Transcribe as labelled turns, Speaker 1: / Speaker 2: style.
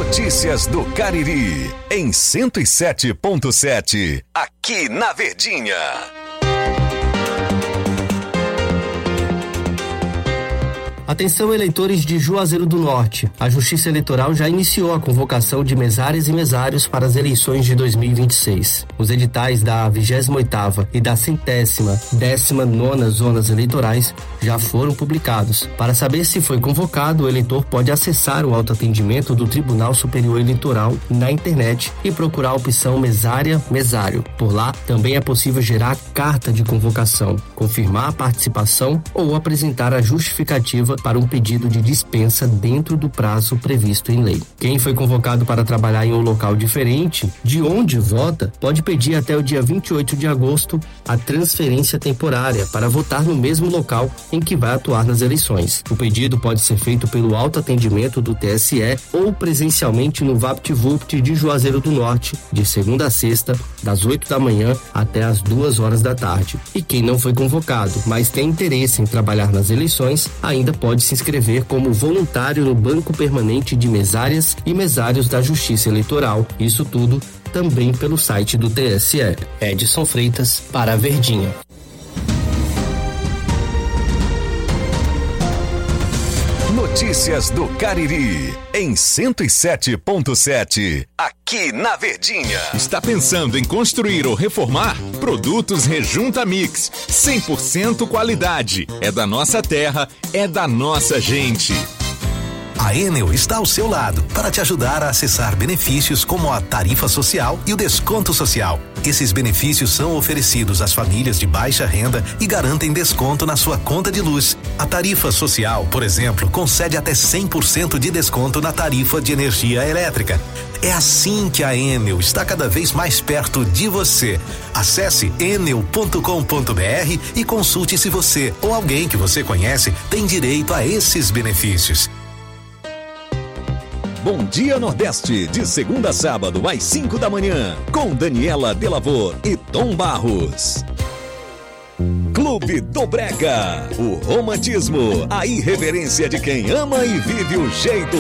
Speaker 1: Notícias do Cariri, em 107.7, aqui na Verdinha.
Speaker 2: Atenção, eleitores de Juazeiro do Norte. A Justiça Eleitoral já iniciou a convocação de mesárias e mesários para as eleições de 2026. Os editais da 28ª e da 119ª zonas eleitorais já foram publicados. Para saber se foi convocado, o eleitor pode acessar o autoatendimento do Tribunal Superior Eleitoral na internet e procurar a opção mesária-mesário. Por lá, também é possível gerar carta de convocação, confirmar a participação ou apresentar a justificativa para um pedido de dispensa dentro do prazo previsto em lei. Quem foi convocado para trabalhar em um local diferente de onde vota, pode pedir até o dia 28 de agosto a transferência temporária para votar no mesmo local em que vai atuar nas eleições. O pedido pode ser feito pelo autoatendimento do TSE ou presencialmente no VaptVupt de Juazeiro do Norte, de segunda a sexta, das 8 da manhã até as 2 horas da tarde. E quem não foi convocado, mas tem interesse em trabalhar nas eleições, ainda pode se inscrever como voluntário no Banco Permanente de Mesárias e Mesários da Justiça Eleitoral. Isso tudo também pelo site do TSE. Edson Freitas, para a Verdinha.
Speaker 1: Notícias do Cariri, em 107.7, aqui na Verdinha.
Speaker 3: Está pensando em construir ou reformar? Produtos Rejunta Mix, 100% qualidade. É da nossa terra, é da nossa gente.
Speaker 4: A Enel está ao seu lado para te ajudar a acessar benefícios como a tarifa social e o desconto social. Esses benefícios são oferecidos às famílias de baixa renda e garantem desconto na sua conta de luz. A tarifa social, por exemplo, concede até 100% de desconto na tarifa de energia elétrica. É assim que a Enel está cada vez mais perto de você. Acesse enel.com.br e consulte se você ou alguém que você conhece tem direito a esses benefícios.
Speaker 1: Bom Dia Nordeste, de segunda a sábado às 5 da manhã, com Daniela Delavor e Tom Barros. Clube do Brega, o romantismo, a irreverência de quem ama e vive o jeito